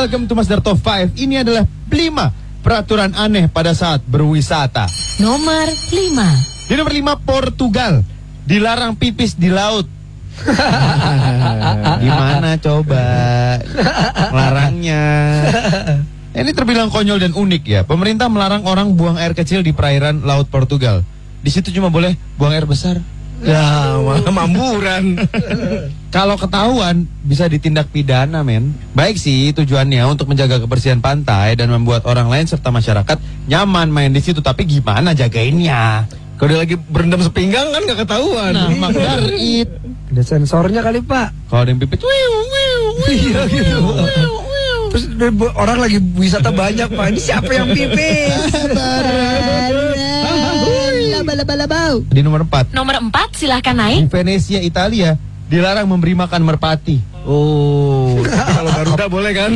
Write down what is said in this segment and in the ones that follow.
welcome to Masdar Top 5. Ini adalah 5 peraturan aneh pada saat berwisata. Nomor 5. Di nomor 5, Portugal. Dilarang pipis di laut. Gimana coba larangnya? Ini terbilang konyol dan unik ya. Pemerintah melarang orang buang air kecil di perairan laut Portugal. Di situ cuma boleh buang air besar. Ya, malah mamburan. Kalau ketahuan bisa ditindak pidana, men. Baik sih tujuannya untuk menjaga kebersihan pantai dan membuat orang lain serta masyarakat nyaman main di situ, tapi gimana jagainnya? Kalau dia lagi berendam sepinggang kan gak ketahuan. Nah, makar it. Ada sensornya kali, Pak. Kalau ada yang pipit, Iya gitu. Terus orang lagi wisata banyak, Pak. Ini siapa yang pipis? Di nomor 4. Nomor 4, silahkan Di naik. Venesia, Italia, dilarang memberi makan merpati. Oh, kalau Garuda boleh kan?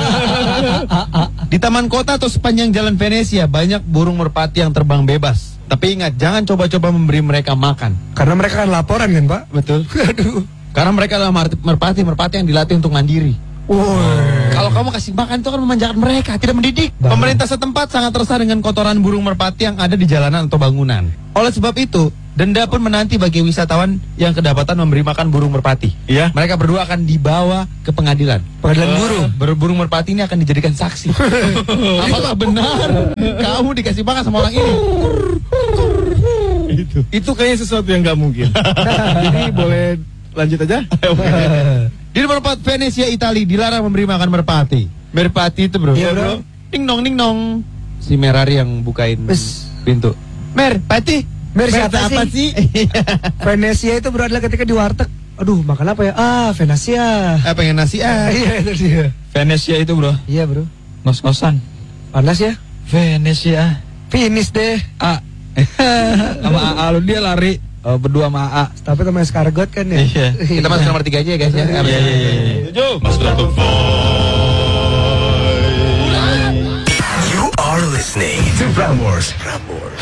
Di taman kota atau sepanjang jalan Venesia banyak burung merpati yang terbang bebas. Tapi ingat, jangan coba-coba memberi mereka makan. Karena mereka kan laporan kan, Pak? Betul. Aduh. Karena mereka adalah merpati yang dilatih untuk mandiri. Woi. Kalau kamu kasih makan itu kan memanjakan mereka, tidak mendidik. Bagus. Pemerintah setempat sangat resah dengan kotoran burung merpati yang ada di jalanan atau bangunan. Oleh sebab itu, denda pun menanti bagi wisatawan yang kedapatan memberi makan burung merpati. Iya. Mereka berdua akan dibawa ke pengadilan. Pengadilan burung. Burung merpati ini akan dijadikan saksi. Apakah benar kamu dikasih makan sama orang ini? Itu kayaknya sesuatu yang gak mungkin. Jadi boleh lanjut aja? Di nomor 4, Venesia, Italia, dilarang memberi makan merpati. Merpati itu bro. Iya, bro. Ding dong. Si Merari yang bukain pintu. Merpati. Mer, siapa apa sih? Venesia itu bro adalah ketika di warteg. Aduh, makan apa ya? Venesia. Pengen nasi Iya, itu dia. Venesia itu bro, Iya, bro. ngos-ngosan. Panas ya? Venesia. Finish deh. Sama AA lu, dia lari berdua sama AA. Tapi teman escargot kan ya? Iya. Kita masuk nomor 3 aja ya guys ya. Iya. You are listening to Prambors.